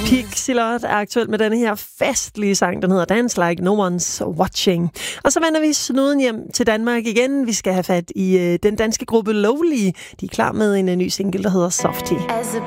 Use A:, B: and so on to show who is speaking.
A: Pixelot er aktuelt med denne her festlige sang, den hedder Dance Like No One's Watching. Og så vender vi snuden hjem til Danmark igen. Vi skal have fat i den danske gruppe Lovely. De er klar med en ny single, der hedder Softie.
B: As a